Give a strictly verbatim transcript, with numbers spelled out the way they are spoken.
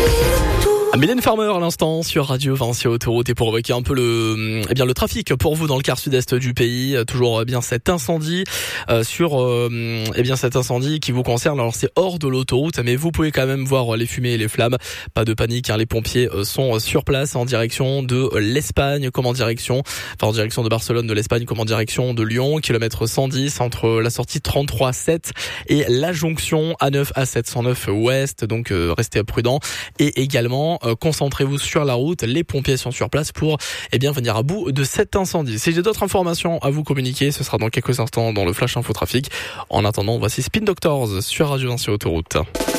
Mylène Farmer à l'instant sur Radio Vinci Autoroute, et pour évoquer un peu le, eh bien le trafic pour vous dans le quart sud-est du pays, toujours bien cet incendie euh, sur, euh, eh bien cet incendie qui vous concerne. Alors c'est hors de l'autoroute, mais vous pouvez quand même voir les fumées et les flammes. Pas de panique, hein, les pompiers sont sur place en direction de l'Espagne, comme en direction, enfin en direction de Barcelone, de l'Espagne, comme en direction de Lyon, kilomètre cent dix entre la sortie trente-trois sept et la jonction A neuf A sept cent neuf ouest. Donc euh, restez prudents et également Euh, concentrez-vous sur la route. Les pompiers sont sur place pour eh bien venir à bout de cet incendie. Si j'ai d'autres informations à vous communiquer, ce sera dans quelques instants dans le Flash Info Trafic. En attendant, voici Spin Doctors sur Radio Vinci Autoroute.